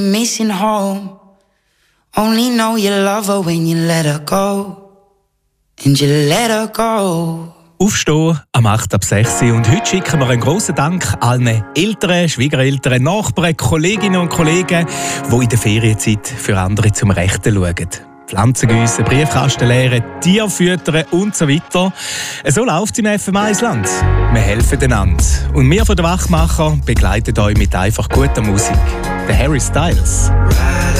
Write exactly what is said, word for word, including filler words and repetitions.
Missing home. Only know you love her when you let her go. And you let her go. Aufstehen am acht ab sechs und heute schicken wir einen grossen Dank allen Eltern, Schwiegereltern, Nachbarn, Kolleginnen und Kollegen, die in der Ferienzeit für andere zum Rechten schauen. Pflanzen gießen, Briefkasten leeren, Tiere füttern und so weiter. So läuft es im F M eins Land. Wir helfen einander. Und wir von den Wachmacher begleiten euch mit einfach guter Musik. Der Harry Styles. Right.